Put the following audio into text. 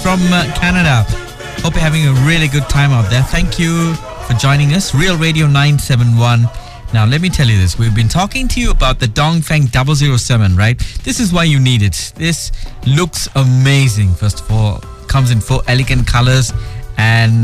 from Canada. Hope you're having a really good time out there. Thank you for joining us. Real Radio 971. Now, let me tell you this. We've been talking to you about the Dongfeng 007, right? This is why you need it. This looks amazing, first of all. Comes in 4 elegant colors and